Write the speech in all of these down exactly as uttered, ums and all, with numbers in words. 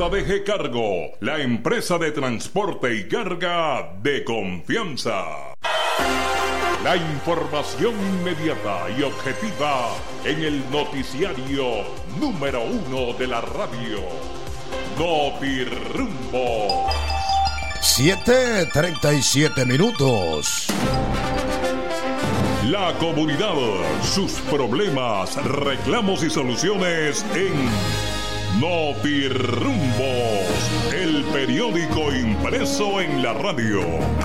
J G Cargo, la empresa de transporte y carga de confianza. La información inmediata y objetiva en el noticiario número uno de la radio. Notirumbo. siete treinta y siete minutos. La comunidad, sus problemas, reclamos y soluciones en Notirumbo, el periódico impreso en la radio.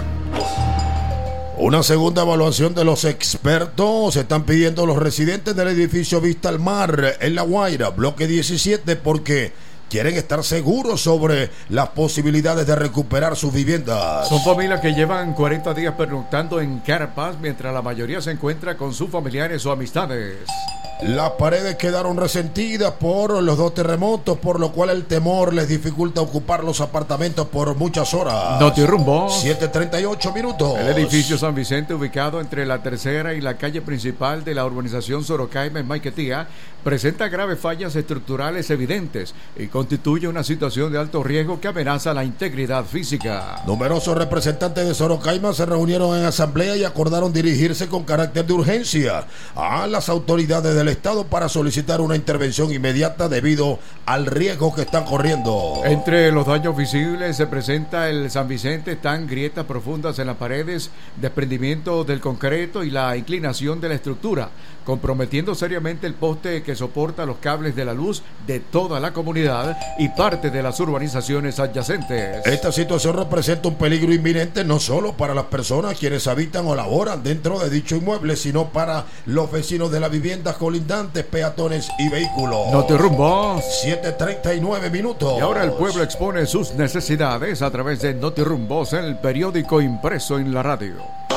Una segunda evaluación de los expertos están pidiendo los residentes del edificio Vista al Mar en La Guaira, bloque diecisiete, porque quieren estar seguros sobre las posibilidades de recuperar sus viviendas. Son familias que llevan cuarenta días pernoctando en carpas mientras la mayoría se encuentra con sus familiares o amistades. Las paredes quedaron resentidas por los dos terremotos, por lo cual el temor les dificulta ocupar los apartamentos por muchas horas. Notirumbo. siete treinta y ocho minutos. El edificio San Vicente, ubicado entre la tercera y la calle principal de la urbanización Sorocaima en Maiquetía, presenta graves fallas estructurales evidentes y constituye una situación de alto riesgo que amenaza la integridad física. Numerosos representantes de Sorocaima se reunieron en asamblea y acordaron dirigirse con carácter de urgencia a las autoridades del Estado para solicitar una intervención inmediata debido al riesgo que están corriendo. Entre los daños visibles se presenta el San Vicente, están grietas profundas en las paredes, desprendimiento del concreto y la inclinación de la estructura, comprometiendo seriamente el poste que soporta los cables de la luz de toda la comunidad y parte de las urbanizaciones adyacentes. Esta situación representa un peligro inminente no solo para las personas quienes habitan o laboran dentro de dicho inmueble, sino para los vecinos de las viviendas colindantes, peatones y vehículos. Notirumbo. siete treinta y nueve minutos. Y ahora el pueblo expone sus necesidades a través de Notirumbos, el periódico impreso en la radio.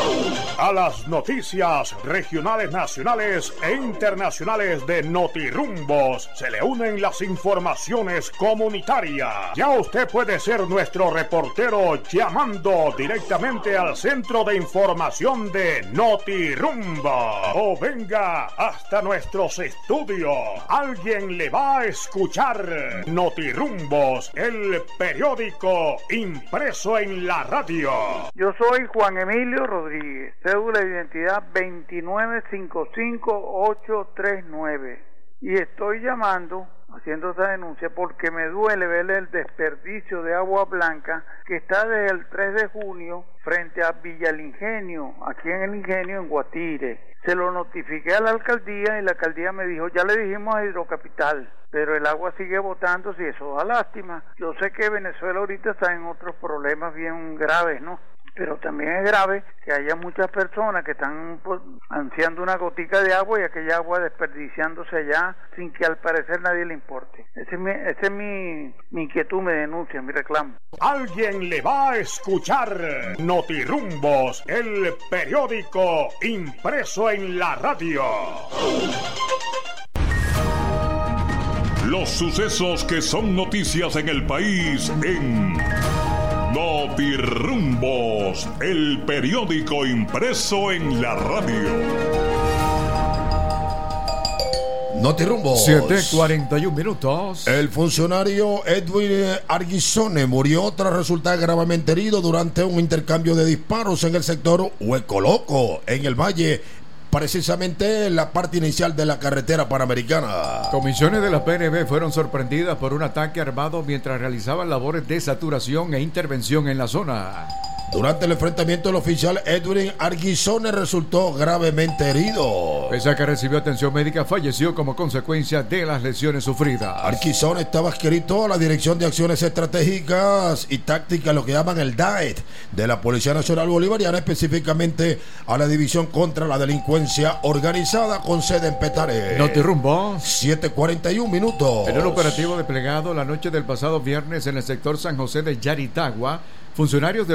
A las noticias regionales, nacionales e internacionales de Notirumbos se le unen las informaciones comunitarias. Ya usted puede ser nuestro reportero llamando directamente al centro de información de Notirumbo o venga hasta nuestros estudios. Alguien le va a escuchar. Notirumbos, el periódico impreso en la radio. Yo soy Juan Emilio Rodríguez, cédula de identidad veintinueve cinco cinco ocho tres nueve, y estoy llamando, haciendo esa denuncia porque me duele ver el desperdicio de agua blanca que está desde el tres de junio frente a Villa El Ingenio, aquí en El Ingenio, en Guatire. Se lo notifiqué a la alcaldía y la alcaldía me dijo, ya le dijimos a Hidrocapital, pero el agua sigue botándose y eso da lástima. Yo sé que Venezuela ahorita está en otros problemas bien graves, ¿no? Pero también es grave que haya muchas personas que están pues, ansiando una gotica de agua y aquella agua desperdiciándose allá sin que al parecer nadie le importe. Esa es mi, ese es mi, mi inquietud, mi denuncia, mi reclamo. Alguien le va a escuchar. Notirumbos, el periódico impreso en la radio. Los sucesos que son noticias en el país en Notirumbos, el periódico impreso en la radio. Notirumbos. siete cuarenta y uno minutos. El funcionario Edwin Arguisone murió tras resultar gravemente herido durante un intercambio de disparos en el sector Huecoloco, en el Valle, precisamente en la parte inicial de la carretera panamericana. Comisiones de la P N B fueron sorprendidas por un ataque armado mientras realizaban labores de saturación e intervención en la zona. Durante el enfrentamiento, el oficial Edwin Arguisone resultó gravemente herido. Pese a que recibió atención médica, falleció como consecuencia de las lesiones sufridas. Arguisone estaba adscrito a la Dirección de Acciones Estratégicas y Tácticas, lo que llaman el D A E T, de la Policía Nacional Bolivariana, específicamente a la División contra la Delincuencia Organizada con sede en Petare. Notirumbo. siete cuarenta y uno minutos. En un operativo desplegado la noche del pasado viernes en el sector San José de Yaritagua, funcionarios del Cuerpo de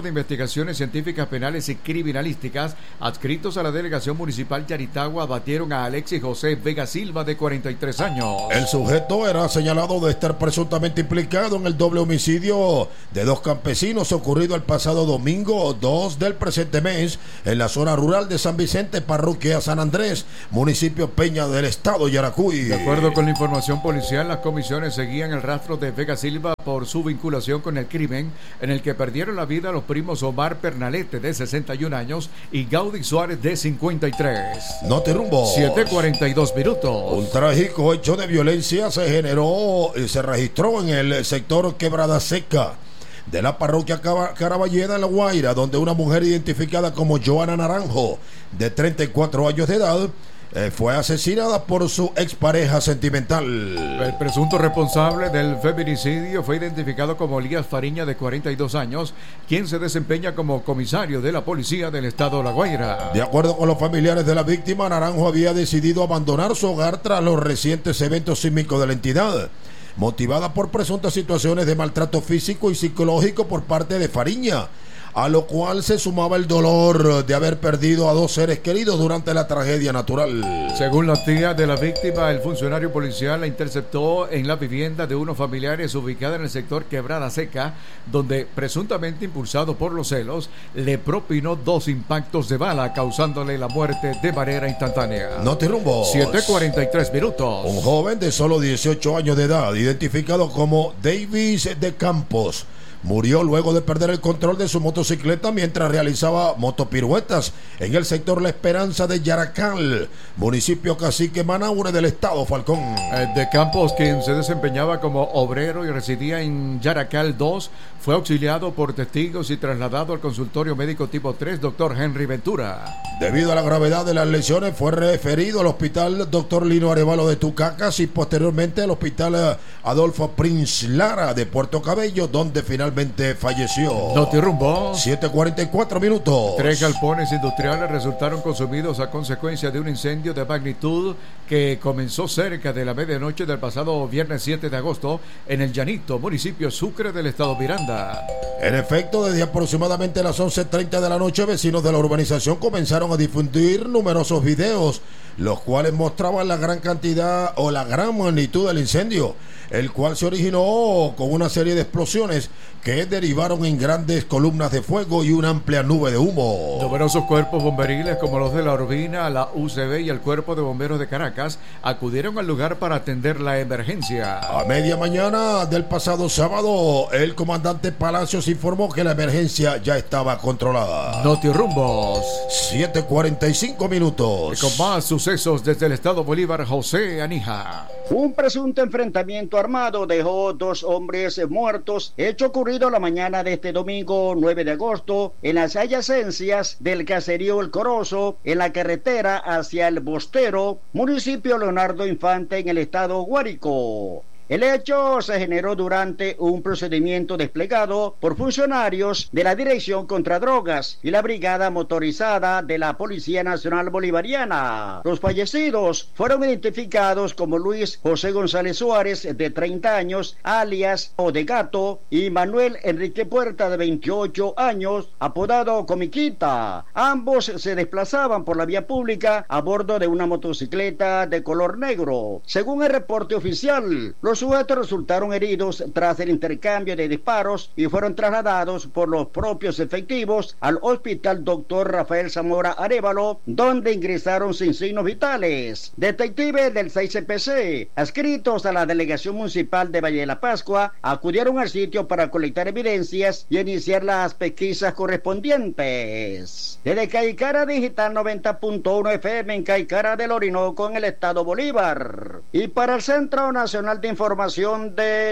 de Investigaciones Científicas Penales y Criminalísticas, adscritos a la Delegación Municipal Yaritagua, abatieron a Alexis José Vega Silva, de cuarenta y tres años. El sujeto era señalado de estar presuntamente implicado en el doble homicidio de dos campesinos ocurrido el pasado domingo dos del presente mes en la zona rural de San Vicente, parroquia San Andrés, municipio Peña del estado Yaracuy. De acuerdo con la información policial, las comisiones seguían el rastro de Vega Silva por su vinculación con el crimen, en el que perdieron la vida los primos Omar Pernalete, de sesenta y un años, y Gaudí Suárez, de cincuenta y tres. Noti Rumbo. siete cuarenta y dos minutos. Un trágico hecho de violencia se generó y se registró en el sector Quebrada Seca de la parroquia Caraballeda, en La Guaira, donde una mujer identificada como Joana Naranjo, de treinta y cuatro años de edad, Eh, fue asesinada por su expareja sentimental. El presunto responsable del feminicidio fue identificado como Elías Fariña, de cuarenta y dos años, quien se desempeña como comisario de la policía del estado de La Guaira. De acuerdo con los familiares de la víctima, Naranjo había decidido abandonar su hogar tras los recientes eventos sísmicos de la entidad, motivada por presuntas situaciones de maltrato físico y psicológico por parte de Fariña, a lo cual se sumaba el dolor de haber perdido a dos seres queridos durante la tragedia natural. Según la tía de la víctima, el funcionario policial la interceptó en la vivienda de unos familiares ubicada en el sector Quebrada Seca, donde, presuntamente impulsado por los celos, le propinó dos impactos de bala, causándole la muerte de manera instantánea. Noti Rumbo. siete cuarenta y tres minutos. Un joven de solo dieciocho años de edad, identificado como Davis de Campos, murió luego de perder el control de su motocicleta mientras realizaba motopiruetas en el sector La Esperanza de Yaracal, municipio Cacique Manaure del estado Falcón. De Campos, quien se desempeñaba como obrero y residía en Yaracal dos, fue auxiliado por testigos y trasladado al consultorio médico tipo tres, doctor Henry Ventura. Debido a la gravedad de las lesiones, fue referido al hospital doctor Lino Arevalo de Tucacas y posteriormente al hospital Adolfo Prince Lara de Puerto Cabello, donde finalmente falleció. Noti Rumbo. siete cuarenta y cuatro minutos. Tres galpones industriales resultaron consumidos a consecuencia de un incendio de magnitud que comenzó cerca de la medianoche del pasado viernes siete de agosto en el Llanito, municipio Sucre del estado Miranda. En efecto, desde aproximadamente las once treinta de la noche, vecinos de la urbanización comenzaron a difundir numerosos videos, los cuales mostraban la gran cantidad o la gran magnitud del incendio, el cual se originó con una serie de explosiones que derivaron en grandes columnas de fuego y una amplia nube de humo. Numerosos cuerpos bomberiles como los de la Urbina, la U C B y el Cuerpo de Bomberos de Caracas acudieron al lugar para atender la emergencia. A media mañana del pasado sábado, el comandante Palacios informó que la emergencia ya estaba controlada. Noti Rumbos. siete cuarenta y cinco minutos. Y con más sucesos desde el estado Bolívar, José Anija. Un presunto enfrentamiento armado dejó dos hombres muertos, hecho ocurrido la mañana de este domingo nueve de agosto en las adyacencias del caserío El Corozo, en la carretera hacia el Bostero, municipio Leonardo Infante, en el estado Guárico. El hecho se generó durante un procedimiento desplegado por funcionarios de la Dirección contra Drogas y la Brigada Motorizada de la Policía Nacional Bolivariana. Los fallecidos fueron identificados como Luis José González Suárez, de treinta años, alias Odegato, y Manuel Enrique Puerta, de veintiocho años, apodado Comiquita. Ambos se desplazaban por la vía pública a bordo de una motocicleta de color negro. Según el reporte oficial, los Los sujetos resultaron heridos tras el intercambio de disparos y fueron trasladados por los propios efectivos al hospital doctor Rafael Zamora Arevalo, donde ingresaron sin signos vitales. Detectives del seis C P C, adscritos a la Delegación Municipal de Valle de la Pascua, acudieron al sitio para colectar evidencias y iniciar las pesquisas correspondientes. Desde Caicara Digital noventa punto uno F M en Caicara del Orinoco, en el estado Bolívar. Y para el Centro Nacional de Información de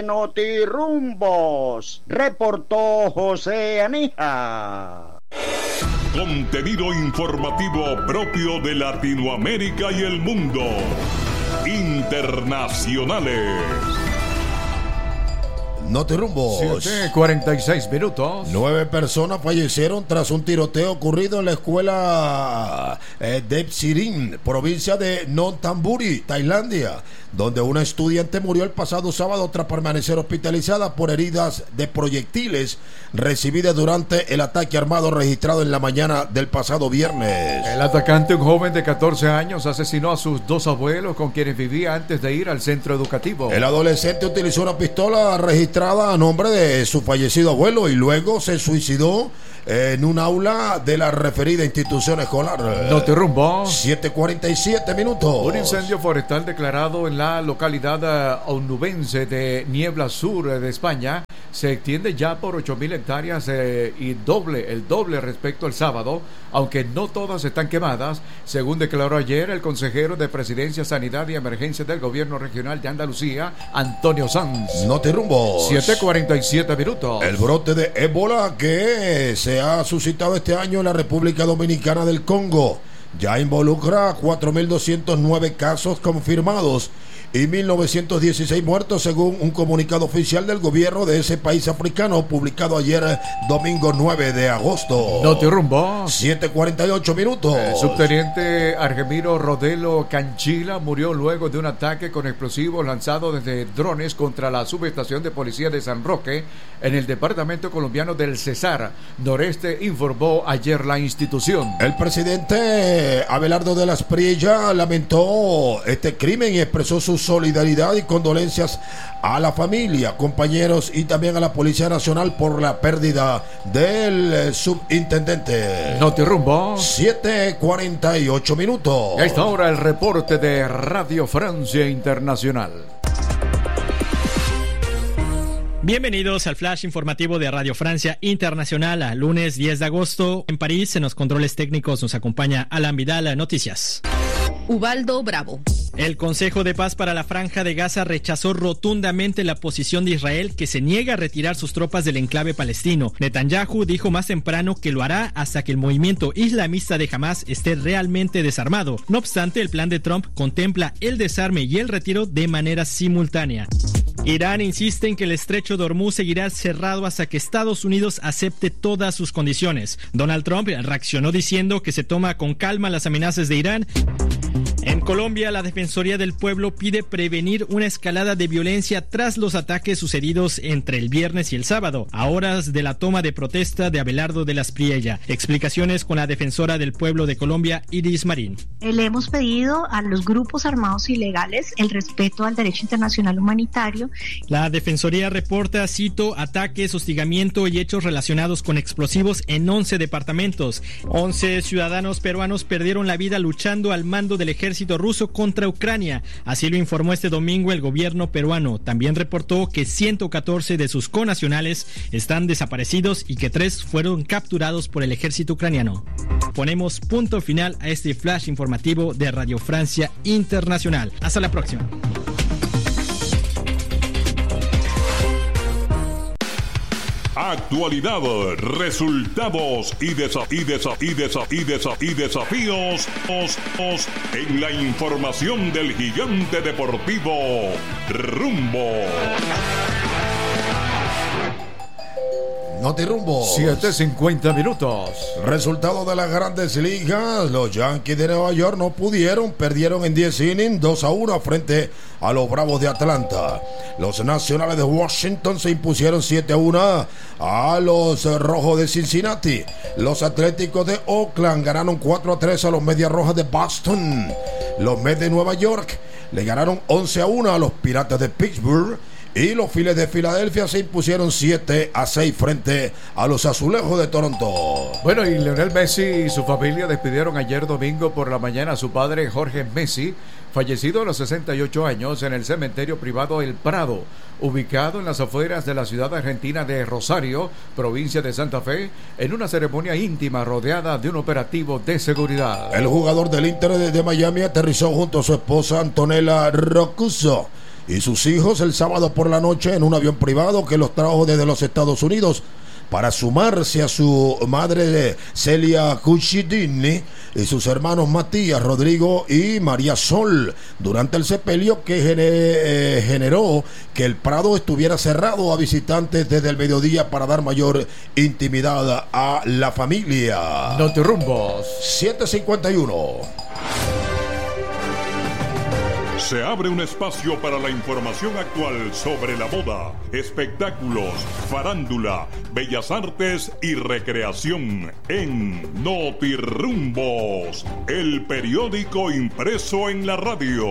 Notirumbos, reportó José Anija. Contenido informativo propio de Latinoamérica y el mundo. Internacionales. Notirrumbos. siete cuarenta y seis minutos. Nueve personas fallecieron tras un tiroteo ocurrido en la escuela eh, Depsirin, provincia de Nonthaburi, Tailandia, donde una estudiante murió el pasado sábado tras permanecer hospitalizada por heridas de proyectiles recibidas durante el ataque armado registrado en la mañana del pasado viernes. El atacante, un joven de catorce años, asesinó a sus dos abuelos con quienes vivía antes de ir al centro educativo. El adolescente utilizó una pistola registrada a nombre de su fallecido abuelo y luego se suicidó en un aula de la referida institución escolar. Notirrumbos. siete cuarenta y siete minutos. Un incendio forestal declarado en la localidad onubense de Niebla Sur de España se extiende ya por ocho mil hectáreas eh, y doble, el doble respecto al sábado, aunque no todas están quemadas, según declaró ayer el consejero de Presidencia, Sanidad y Emergencias del Gobierno Regional de Andalucía, Antonio Sanz. Notirrumbos. siete cuarenta y siete minutos. El brote de ébola que se ha suscitado este año en la República Dominicana del Congo ya involucra cuatro mil doscientos nueve casos confirmados y mil novecientos dieciséis muertos, según un comunicado oficial del gobierno de ese país africano publicado ayer domingo nueve de agosto. Notirrumbos. siete cuarenta y ocho minutos. El subteniente Argemiro Rodelo Canchila murió luego de un ataque con explosivos lanzado desde drones contra la subestación de policía de San Roque en el departamento colombiano del Cesar noreste, informó ayer la institución. El presidente Abelardo de las Priella lamentó este crimen y expresó su solidaridad y condolencias a la familia, compañeros y también a la Policía Nacional por la pérdida del eh, subintendente. Notirrumbos. siete cuarenta y ocho minutos. Y a esta hora el reporte de Radio Francia Internacional. Bienvenidos al flash informativo de Radio Francia Internacional, a lunes diez de agosto. En París, en los controles técnicos, nos acompaña Alan Vidal. Noticias. Ubaldo Bravo. El Consejo de Paz para la Franja de Gaza rechazó rotundamente la posición de Israel, que se niega a retirar sus tropas del enclave palestino. Netanyahu dijo más temprano que lo hará hasta que el movimiento islamista de Hamas esté realmente desarmado. No obstante, el plan de Trump contempla el desarme y el retiro de manera simultánea. Irán insiste en que el estrecho de Hormuz seguirá cerrado hasta que Estados Unidos acepte todas sus condiciones. Donald Trump reaccionó diciendo que se toma con calma las amenazas de Irán. En Colombia, la Defensoría del Pueblo pide prevenir una escalada de violencia tras los ataques sucedidos entre el viernes y el sábado, a horas de la toma de protesta de Abelardo de las Priella. Explicaciones con la Defensora del Pueblo de Colombia, Iris Marín. Le hemos pedido a los grupos armados ilegales el respeto al derecho internacional humanitario. La Defensoría reporta, cito, ataques, hostigamiento y hechos relacionados con explosivos en once departamentos. once ciudadanos peruanos perdieron la vida luchando al mando del ejército ruso contra Ucrania. Así lo informó este domingo el gobierno peruano. También reportó que ciento catorce de sus connacionales están desaparecidos y que tres fueron capturados por el ejército ucraniano. Ponemos punto final a este flash informativo de Radio Francia Internacional. Hasta la próxima. Actualidad, resultados y, desa- y, desa- y, desa- y, desa- y desafíos os- os en la información del gigante deportivo Rumbo. Notirrumbos. siete cincuenta minutos. Resultado de las grandes ligas: los Yankees de Nueva York no pudieron, perdieron en diez innings dos a uno frente a los Bravos de Atlanta. Los Nacionales de Washington se impusieron siete a uno a los Rojos de Cincinnati. Los Atléticos de Oakland ganaron cuatro a tres a los Medias Rojas de Boston. Los Mets de Nueva York le ganaron once a uno a los Piratas de Pittsburgh. Y los Phillies de Filadelfia se impusieron siete a seis frente a los Azulejos de Toronto. Bueno, y Lionel Messi y su familia despidieron ayer domingo por la mañana a su padre Jorge Messi, fallecido a los sesenta y ocho años en el cementerio privado El Prado, ubicado en las afueras de la ciudad argentina de Rosario, provincia de Santa Fe, en una ceremonia íntima rodeada de un operativo de seguridad. El jugador del Inter de, de Miami aterrizó junto a su esposa Antonella Roccuzzo y sus hijos el sábado por la noche en un avión privado que los trajo desde los Estados Unidos, para sumarse a su madre Celia Cuccidini y sus hermanos Matías, Rodrigo y María Sol durante el sepelio que gener, eh, generó que el Prado estuviera cerrado a visitantes desde el mediodía para dar mayor intimidad a la familia. Notirumbos siete cincuenta y uno. Se abre un espacio para la información actual sobre la moda, espectáculos, farándula, bellas artes y recreación en Notirumbos, el periódico impreso en la radio.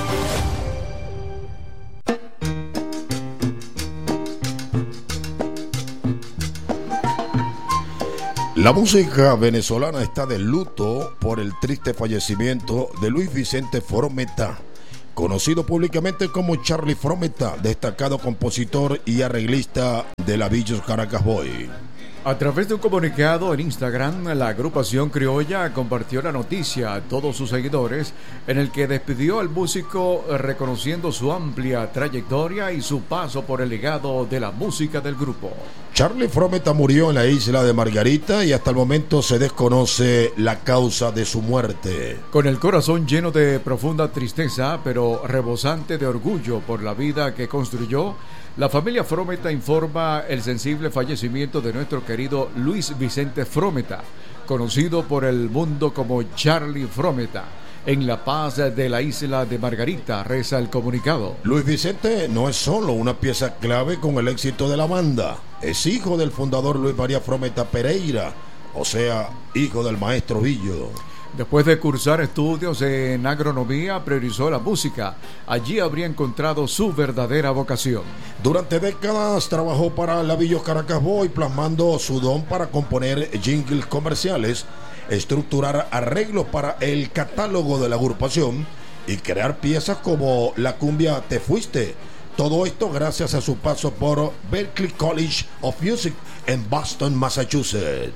La música venezolana está de luto por el triste fallecimiento de Luis Vicente Frometa, conocido públicamente como Charlie Frometa, destacado compositor y arreglista de la Villos Caracas Boy. A través de un comunicado en Instagram, la agrupación criolla compartió la noticia a todos sus seguidores, en el que despidió al músico reconociendo su amplia trayectoria y su paso por el legado de la música del grupo. Charlie Frometa murió en la isla de Margarita y hasta el momento se desconoce la causa de su muerte. Con el corazón lleno de profunda tristeza, pero rebosante de orgullo por la vida que construyó, la familia Frometa informa el sensible fallecimiento de nuestro querido Luis Vicente Frometa, conocido por el mundo como Charlie Frometa. En La Paz de la isla de Margarita, reza el comunicado. Luis Vicente no es solo una pieza clave con el éxito de la banda, es hijo del fundador Luis María Frometa Pereira, o sea, hijo del maestro Villo. Después de cursar estudios en agronomía, priorizó la música. Allí habría encontrado su verdadera vocación. Durante décadas trabajó para la Villos Caracas Boy, plasmando su don para componer jingles comerciales, estructurar arreglos para el catálogo de la agrupación y crear piezas como la cumbia Te Fuiste. Todo esto gracias a su paso por Berklee College of Music en Boston, Massachusetts.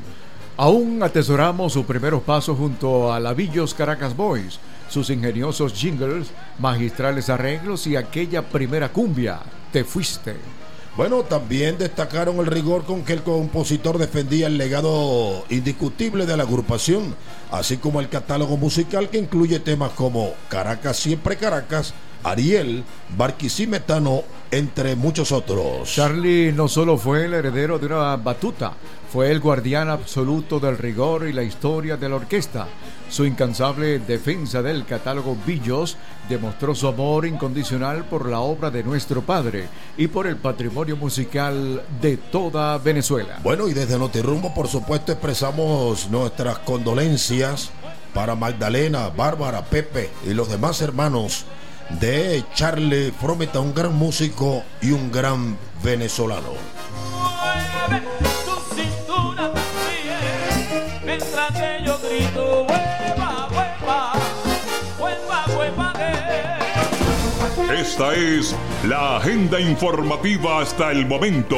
Aún atesoramos sus primeros pasos junto a la Villos Caracas Boys, sus ingeniosos jingles, magistrales arreglos y aquella primera cumbia, Te Fuiste. Bueno, también destacaron el rigor con que el compositor defendía el legado indiscutible de la agrupación, así como el catálogo musical que incluye temas como Caracas Siempre Caracas, Ariel, Barquisimetano, entre muchos otros. Charlie no solo fue el heredero de una batuta, fue el guardián absoluto del rigor y la historia de la orquesta. Su incansable defensa del catálogo Villos demostró su amor incondicional por la obra de nuestro padre y por el patrimonio musical de toda Venezuela. Bueno, y desde Notirumbo, por supuesto, expresamos nuestras condolencias para Magdalena, Bárbara, Pepe y los demás hermanos de Charlie Frometa, un gran músico y un gran venezolano. Esta es la agenda informativa hasta el momento.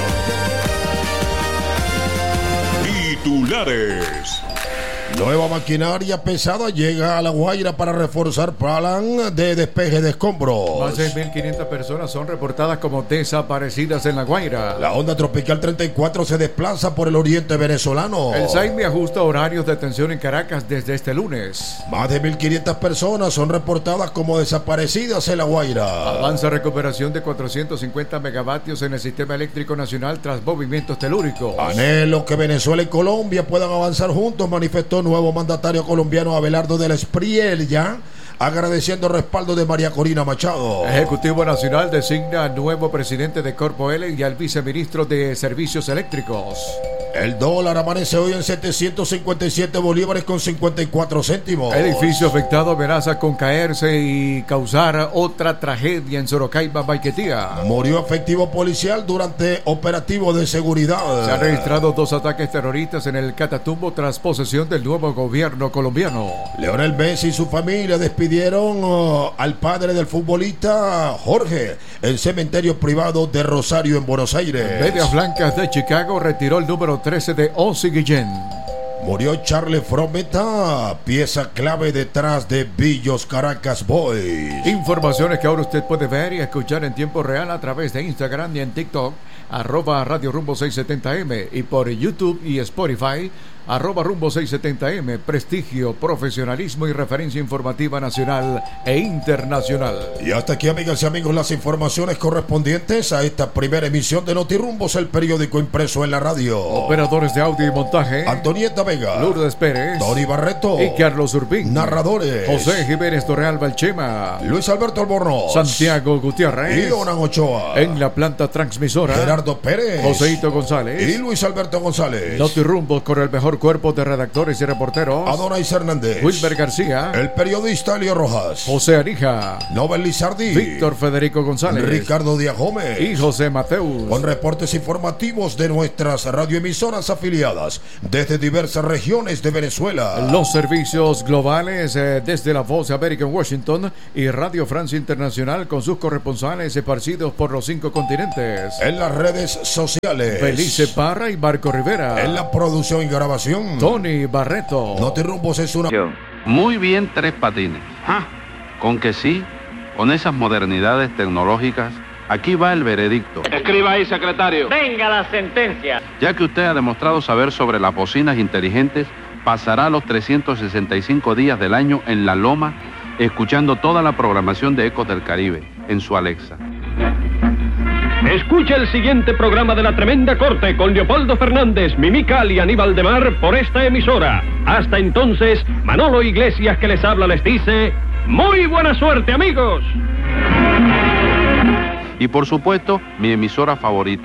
Titulares. Nueva maquinaria pesada llega a La Guaira para reforzar plan de despeje de escombros. Más de mil quinientas personas son reportadas como desaparecidas en La Guaira. La onda tropical treinta y cuatro se desplaza por el oriente venezolano. El SAIMI ajusta horarios de atención en Caracas desde este lunes. Más de mil quinientas personas son reportadas como desaparecidas en La Guaira. Avanza recuperación de cuatrocientos cincuenta megavatios en el sistema eléctrico nacional tras movimientos telúricos. Anhelo que Venezuela y Colombia puedan avanzar juntos, manifestó nuevo mandatario colombiano Abelardo del Espriel, ya agradeciendo el respaldo de María Corina Machado. Ejecutivo Nacional designa nuevo presidente de Corpo L y al viceministro de Servicios Eléctricos. El dólar amanece hoy en setecientos cincuenta y siete bolívares con cincuenta y cuatro céntimos. Edificio afectado amenaza con caerse y causar otra tragedia en Sorocaiba, Maiquetía. Murió efectivo policial durante operativo de seguridad. Se han registrado dos ataques terroristas en el Catatumbo tras posesión del nuevo gobierno colombiano. Leonel Messi y su familia despidieron uh, al padre del futbolista Jorge en cementerio privado de Rosario en Buenos Aires. Medias Blancas de Chicago retiró el número trece de Ozzie Guillén. Murió Charlie Frometa, pieza clave detrás de Billos Caracas Boys. Informaciones que ahora usted puede ver y escuchar en tiempo real a través de Instagram y en TikTok, arroba Radio Rumbo seiscientos setenta eme, y por YouTube y Spotify, arroba Rumbo seiscientos setenta eme. Prestigio, profesionalismo y referencia informativa nacional e internacional. Y hasta aquí, amigas y amigos, las informaciones correspondientes a esta primera emisión de Notirumbos, el periódico impreso en la radio. Operadores de audio y montaje: Antonieta Vega, Lourdes Pérez, Tony Barreto y Carlos Urbín. Narradores: José Jiménez Torrealba el Chema, Luis Alberto Albornoz, Santiago Gutiérrez y Onan Ochoa. En la planta transmisora, Gerardo Pérez, Joseito González y Luis Alberto González. Notirumbos con el mejor cuerpo de redactores y reporteros: Adonais Hernández, Wilber García, el periodista Elio Rojas, José Arija, Nobel Lizardi, Víctor Federico González, Ricardo Díaz Gómez y José Mateus, con reportes informativos de nuestras radioemisoras afiliadas desde diversas regiones de Venezuela. Los servicios globales eh, desde la Voz de América en Washington y Radio Francia Internacional con sus corresponsales esparcidos por los cinco continentes. En las redes sociales, Felice Parra y Marco Rivera. En la producción y grabación, Tony Barreto. Notirumbos es una... Muy bien, Tres Patines. ¿Ah? Con que sí, con esas modernidades tecnológicas, aquí va el veredicto. Escriba ahí, secretario. Venga la sentencia. Ya que usted ha demostrado saber sobre las bocinas inteligentes, pasará los trescientos sesenta y cinco días del año en la loma, escuchando toda la programación de Ecos del Caribe, en su Alexa. Escucha el siguiente programa de La Tremenda Corte con Leopoldo Fernández, Mimical y Aníbal de Mar por esta emisora. Hasta entonces, Manolo Iglesias, que les habla, les dice: ¡muy buena suerte, amigos! Y por supuesto, mi emisora favorita.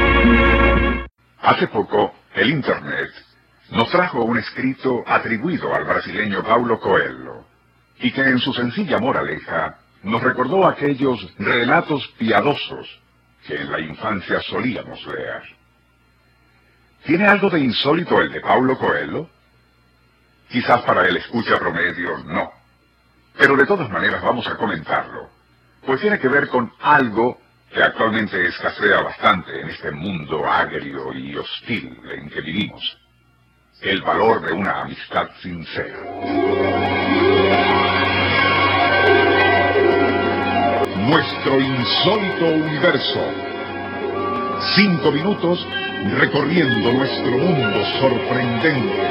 Hace poco, el Internet nos trajo un escrito atribuido al brasileño Paulo Coelho, y que en su sencilla moraleja nos recordó aquellos relatos piadosos que en la infancia solíamos leer. ¿Tiene algo de insólito el de Paulo Coelho? Quizás para el escucha promedio no, pero de todas maneras vamos a comentarlo, pues tiene que ver con algo que actualmente escasea bastante en este mundo agrio y hostil en que vivimos: el valor de una amistad sincera. Nuestro insólito universo. Cinco minutos recorriendo nuestro mundo sorprendente.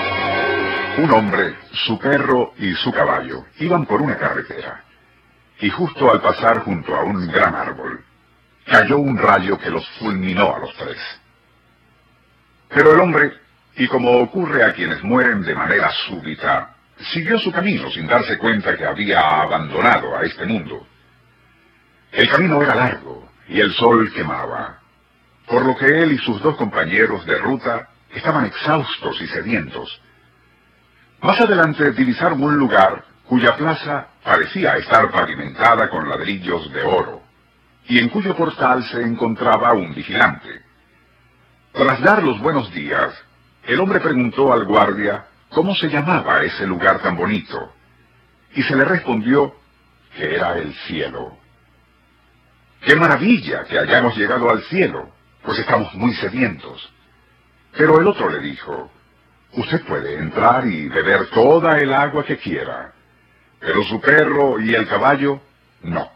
Un hombre, su perro y su caballo iban por una carretera, y justo al pasar junto a un gran árbol, cayó un rayo que los fulminó a los tres. Pero el hombre, y como ocurre a quienes mueren de manera súbita, siguió su camino sin darse cuenta que había abandonado a este mundo. El camino era largo y el sol quemaba, por lo que él y sus dos compañeros de ruta estaban exhaustos y sedientos. Más adelante divisaron un lugar cuya plaza parecía estar pavimentada con ladrillos de oro, y en cuyo portal se encontraba un vigilante. Tras dar los buenos días, el hombre preguntó al guardia cómo se llamaba ese lugar tan bonito, y se le respondió que era el cielo. ¡Qué maravilla que hayamos llegado al cielo, pues estamos muy sedientos! Pero el otro le dijo: usted puede entrar y beber toda el agua que quiera, pero su perro y el caballo, no.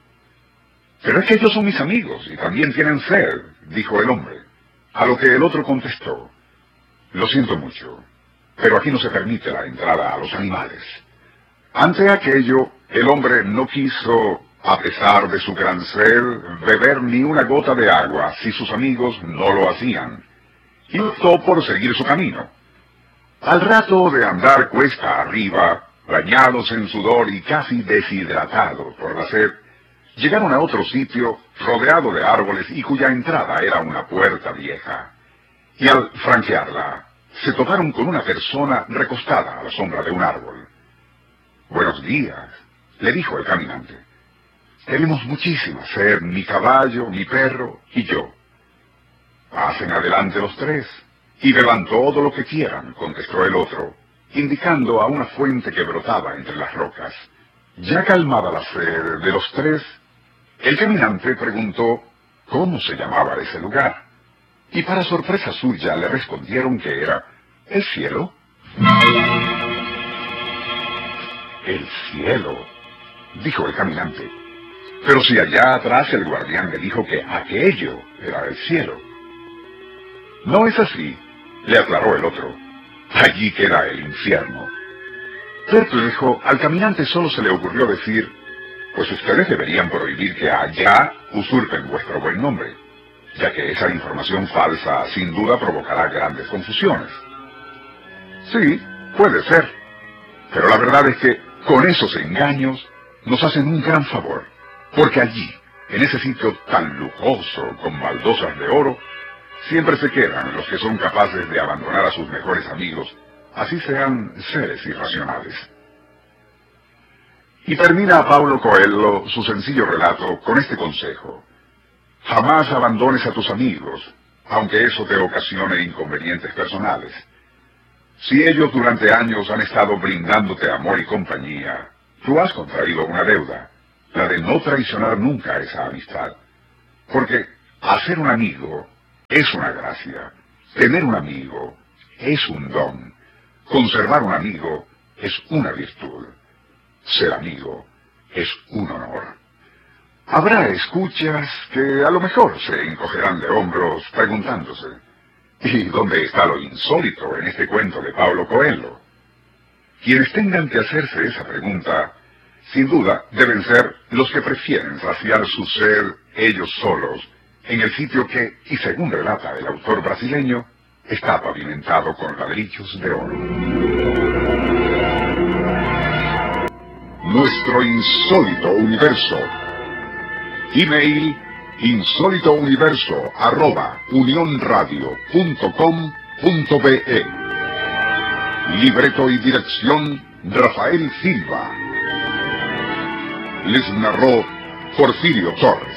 Pero es que ellos son mis amigos y también tienen sed, dijo el hombre. A lo que el otro contestó: lo siento mucho, pero aquí no se permite la entrada a los animales. Ante aquello, el hombre no quiso, a pesar de su gran sed, beber ni una gota de agua si sus amigos no lo hacían, y optó por seguir su camino. Al rato de andar cuesta arriba, bañados en sudor y casi deshidratados por la sed, llegaron a otro sitio rodeado de árboles y cuya entrada era una puerta vieja. Y al franquearla, se toparon con una persona recostada a la sombra de un árbol. «Buenos días», le dijo el caminante. «Tenemos muchísima sed, mi caballo, mi perro y yo». «Pasen adelante los tres y beban todo lo que quieran», contestó el otro, indicando a una fuente que brotaba entre las rocas. Ya calmada la sed de los tres, el caminante preguntó cómo se llamaba ese lugar, y para sorpresa suya le respondieron que era ¿El cielo? El cielo, dijo el caminante. Pero si allá atrás el guardián le dijo que aquello era el cielo. No es así, le aclaró el otro. Allí queda el infierno. Perplejo, al caminante solo se le ocurrió decir, pues ustedes deberían prohibir que allá usurpen vuestro buen nombre, ya que esa información falsa sin duda provocará grandes confusiones. Sí, puede ser, pero la verdad es que con esos engaños nos hacen un gran favor, porque allí, en ese sitio tan lujoso con baldosas de oro, siempre se quedan los que son capaces de abandonar a sus mejores amigos, así sean seres irracionales. Y termina Paulo Coelho su sencillo relato con este consejo. Jamás abandones a tus amigos, aunque eso te ocasione inconvenientes personales. Si ellos durante años han estado brindándote amor y compañía, tú has contraído una deuda, la de no traicionar nunca esa amistad. Porque hacer un amigo es una gracia, tener un amigo es un don, conservar un amigo es una virtud, ser amigo es un honor. Habrá escuchas que a lo mejor se encogerán de hombros preguntándose, ¿y dónde está lo insólito en este cuento de Paulo Coelho? Quienes tengan que hacerse esa pregunta, sin duda deben ser los que prefieren saciar su sed ellos solos, en el sitio que, y según relata el autor brasileño, está pavimentado con ladrillos de oro. Nuestro insólito universo. Email insólitouniverso arroba unionradio.com.be. Libreto y dirección Rafael Silva. Les narró Porfirio Torres.